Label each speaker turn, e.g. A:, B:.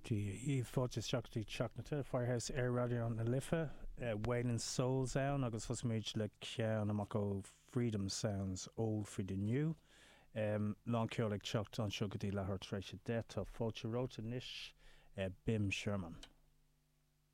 A: í fáilte seachtaí teachnata Firehouse Air Radio na Lifa, Wailing Soul Sound agus fos méid le ceann amach ó Freedom Sounds Old for the New. Lá ceolaigh teacht an seo go dtí lethir tar éis de tá fáilte róta níos Bim Sherman.